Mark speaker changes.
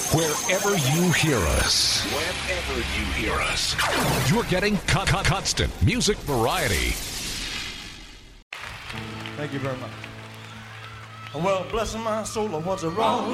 Speaker 1: Wherever you hear us. You're getting constant music variety.
Speaker 2: Thank you very much. Well, bless my soul, I was a wrong.